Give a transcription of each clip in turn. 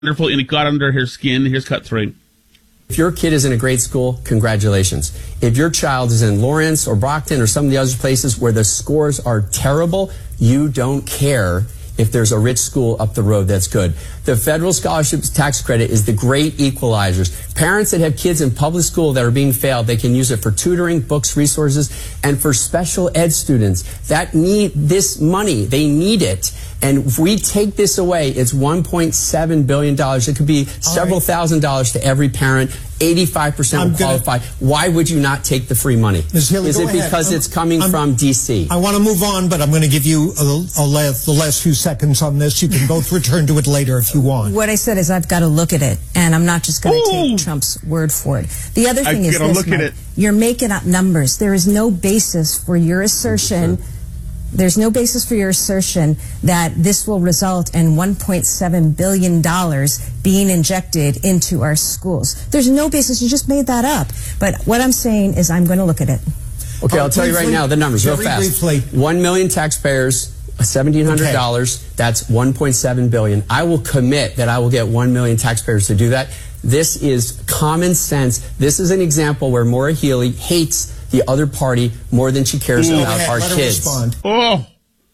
wonderful, and it got under her skin. Here's cut 3. If your kid is in a great school, congratulations. If your child is in Lawrence or Brockton or some of the other places where the scores are terrible, you don't care if there's a rich school up the road that's good. The federal scholarships tax credit is the great equalizers. Parents that have kids in public school that are being failed, they can use it for tutoring, books, resources, and for special ed students that need this money. They need it. And if we take this away, it's $1.7 billion. It could be several $1,000s to every parent. 85% will qualify. Why would you not take the free money? Ms. Healy, is it because it's coming from D.C.? I want to move on, but I'm going to give you the last few seconds on this. You can both return to it later if you want. What I said is I've got to look at it, and I'm not just going to take Trump's word for it. The other thing is this, Mike, you're making up numbers. There is no basis for your assertion. There's no basis for your assertion that this will result in $1.7 billion being injected into our schools. There's no basis. You just made that up. But what I'm saying is I'm going to look at it. Okay, I'll tell you right now the numbers real fast. Briefly. 1 million taxpayers, $1,700. That's $1.7 billion. I will commit that I will get 1 million taxpayers to do that. This is common sense. This is an example where Maura Healey hates the other party more than she cares about our kids. Oh.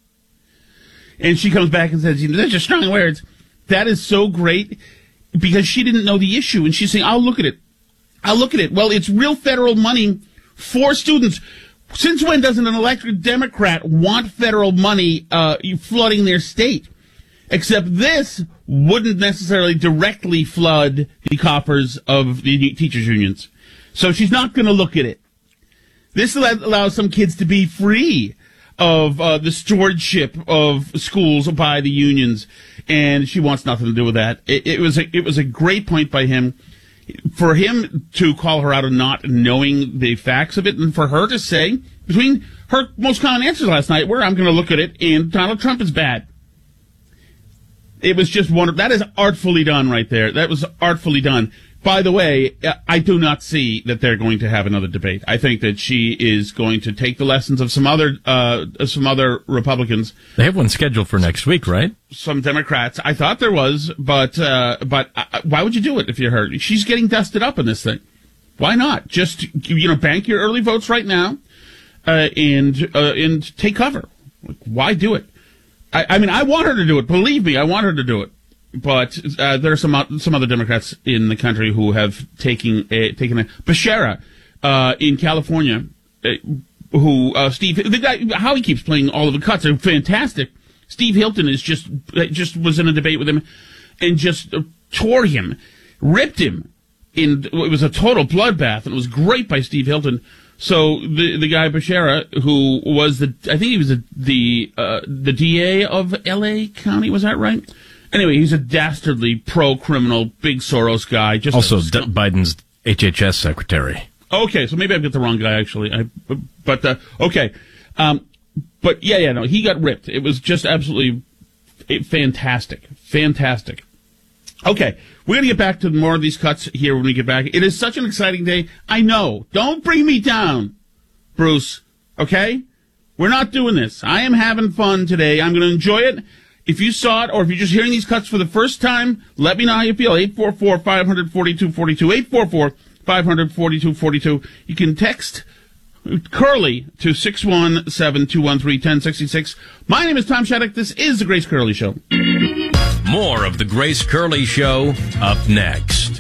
And she comes back and says, those are strong words. That is so great because she didn't know the issue. And she's saying, I'll look at it. I'll look at it. Well, it's real federal money for students. Since when doesn't an elected Democrat want federal money flooding their state? Except this wouldn't necessarily directly flood the coffers of the teachers' unions. So she's not going to look at it. This allows some kids to be free of the stewardship of schools by the unions, and she wants nothing to do with that. It was a great point by him. For him to call her out on not knowing the facts of it, and for her to say, between her most common answers last night were, I'm going to look at it, and Donald Trump is bad. It was just wonderful. That is artfully done right there. That was artfully done. By the way, I do not see that they're going to have another debate. I think that she is going to take the lessons of some other Republicans. They have one scheduled for next week, right? Some Democrats. I thought there was, but why would you do it if you're her? She's getting dusted up in this thing. Why not? Just, bank your early votes right now, and take cover. Why do it? I mean, I want her to do it. Believe me, I want her to do it. But there are some other Democrats in the country who have taken a Becerra in California, who Steve, the guy, how he keeps playing all of the cuts are fantastic. Steve Hilton is just was in a debate with him and just tore him, ripped him. It was a total bloodbath, and it was great by Steve Hilton. So the guy Becerra, who was I think he was the DA of L.A. County, was that right? Anyway, he's a dastardly pro-criminal, big Soros guy. Just also Biden's HHS secretary. Okay, so maybe I've got the wrong guy, actually. Okay. But no, he got ripped. It was just absolutely fantastic. Fantastic. Okay, we're going to get back to more of these cuts here when we get back. It is such an exciting day. I know. Don't bring me down, Bruce. Okay? We're not doing this. I am having fun today. I'm going to enjoy it. If you saw it, or if you're just hearing these cuts for the first time, let me know how you feel. 844-500-4242. 844-500-4242. You can text Curly to 617-213-1066. My name is Tom Shattuck. This is The Grace Curley Show. More of The Grace Curley Show up next.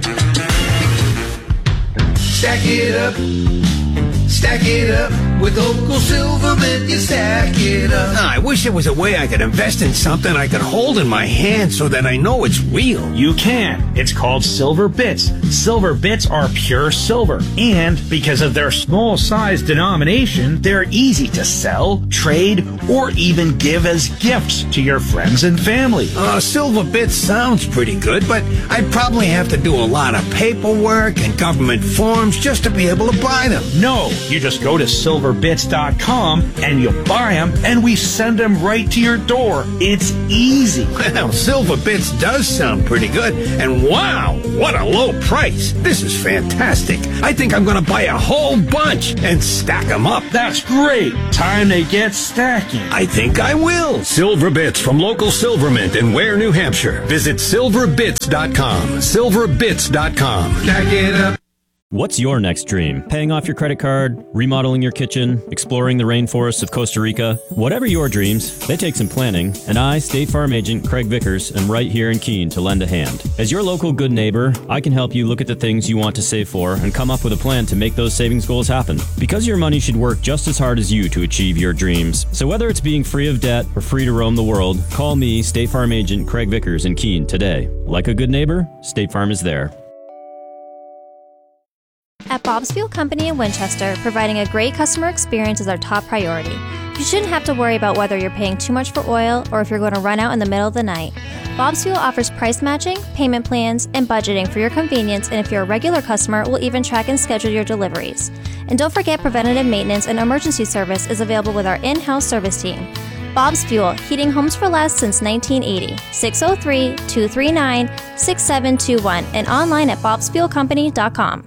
Stack it up. Stack it up with Uncle Silverman, you stack it up. I wish there was a way I could invest in something I could hold in my hand so that I know it's real. You can. It's called Silver Bits. Silver Bits are pure silver. And because of their small size denomination, they're easy to sell, trade, or even give as gifts to your friends and family. Silver Bits sounds pretty good, but I'd probably have to do a lot of paperwork and government forms just to be able to buy them. No. You just go to silverbits.com and you buy them, and we send them right to your door. It's easy. Well, Silver Bits does sound pretty good. And wow, what a low price. This is fantastic. I think I'm going to buy a whole bunch and stack them up. That's great. Time to get stacking. I think I will. Silver Bits from local Silvermint in Ware, New Hampshire. Visit silverbits.com. Silverbits.com. Stack it up. What's your next dream? Paying off your credit card, remodeling your kitchen, exploring the rainforests of Costa Rica? Whatever your dreams, they take some planning, and I, State Farm Agent Craig Vickers, am right here in Keene to lend a hand. As your local good neighbor, I can help you look at the things you want to save for and come up with a plan to make those savings goals happen. Because your money should work just as hard as you to achieve your dreams. So whether it's being free of debt or free to roam the world, call me, State Farm Agent Craig Vickers in Keene today. Like a good neighbor, State Farm is there. At Bob's Fuel Company in Winchester, providing a great customer experience is our top priority. You shouldn't have to worry about whether you're paying too much for oil or if you're going to run out in the middle of the night. Bob's Fuel offers price matching, payment plans, and budgeting for your convenience, and if you're a regular customer, we'll even track and schedule your deliveries. And don't forget, preventative maintenance and emergency service is available with our in-house service team. Bob's Fuel, heating homes for less since 1980. 603-239-6721 and online at bobsfuelcompany.com.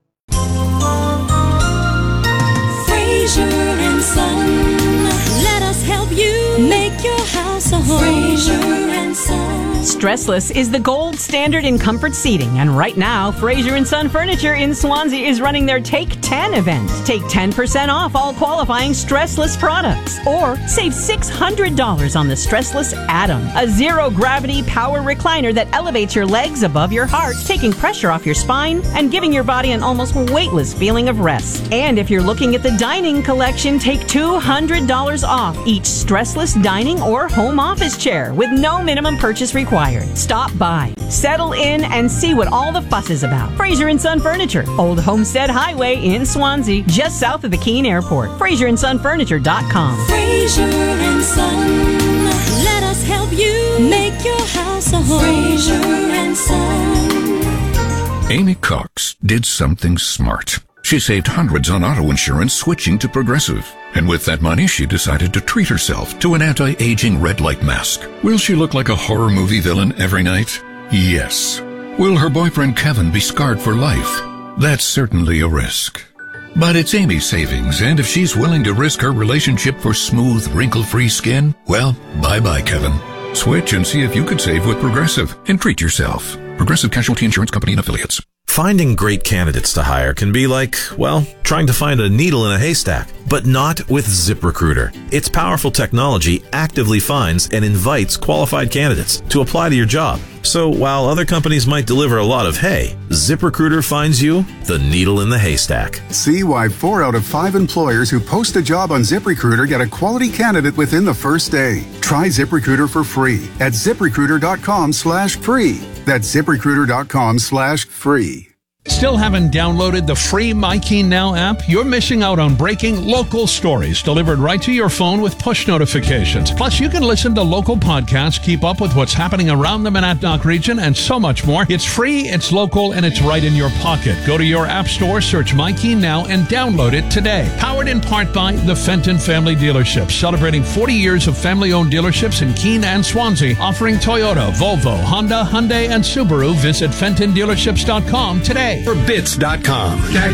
Fraser and Son, let us help you make your house a home. Fraser and Son. Stressless is the gold standard in comfort seating, and right now, Fraser & Son Furniture in Swansea is running their Take 10 event. Take 10% off all qualifying Stressless products, or save $600 on the Stressless Atom, a zero-gravity power recliner that elevates your legs above your heart, taking pressure off your spine and giving your body an almost weightless feeling of rest. And if you're looking at the dining collection, take $200 off each Stressless dining or home office chair with no minimum purchase required. Stop by, settle in, and see what all the fuss is about. Fraser & Son Furniture, Old Homestead Highway in Swansea, just south of the Keene Airport. FraserandSonFurniture.com. Fraser & Son, let us help you make your house a home. Fraser & Son. Amy Cox did something smart. She saved hundreds on auto insurance switching to Progressive. And with that money, she decided to treat herself to an anti-aging red light mask. Will she look like a horror movie villain every night? Yes. Will her boyfriend Kevin be scarred for life? That's certainly a risk. But it's Amy's savings, and if she's willing to risk her relationship for smooth, wrinkle-free skin, well, bye-bye, Kevin. Switch and see if you could save with Progressive and treat yourself. Progressive Casualty Insurance Company and Affiliates. Finding great candidates to hire can be like, well, trying to find a needle in a haystack, but not with ZipRecruiter. Its powerful technology actively finds and invites qualified candidates to apply to your job. So while other companies might deliver a lot of hay, ZipRecruiter finds you the needle in the haystack. See why 4 out of 5 employers who post a job on ZipRecruiter get a quality candidate within the first day. Try ZipRecruiter for free at ZipRecruiter.com/free. That's ZipRecruiter.com/free. Still haven't downloaded the free My Keene Now app? You're missing out on breaking local stories delivered right to your phone with push notifications. Plus, you can listen to local podcasts, keep up with what's happening around the Monadnock region, and so much more. It's free, it's local, and it's right in your pocket. Go to your app store, search My Keene Now, and download it today. Powered in part by the Fenton Family Dealerships, celebrating 40 years of family-owned dealerships in Keene and Swansea, offering Toyota, Volvo, Honda, Hyundai, and Subaru. Visit FentonDealerships.com today. Silverbits.com. Stack